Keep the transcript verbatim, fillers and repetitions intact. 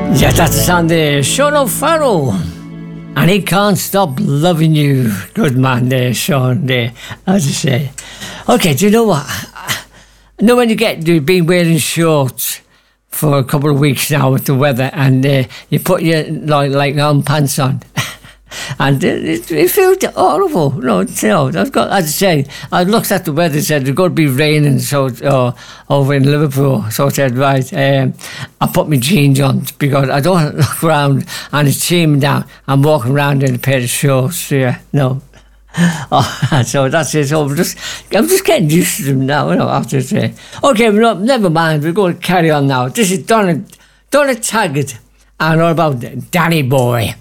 Yeah, that's the sound there. Sean O'Farrell. And he can't stop loving you. Good man there, Sean, there, as I say. Okay, do you know what? I know when you get, you've been wearing shorts for a couple of weeks now with the weather, and uh, you put your, like, like long pants on. And it, it feels horrible. No, you know, I've got, as I say, I looked at the weather and said it's going to be raining so uh, over in Liverpool. So I said, right, um, I put my jeans on because I don't want to look around and it's teeming down. I'm walking around in a pair of shorts. Yeah, no. Oh, so that's it. So I'm just, I'm just getting used to them now. You know, I have to say. Okay, well, no, never mind. We're going to carry on now. This is Donna, Donna Taggart, and all about Danny Boy.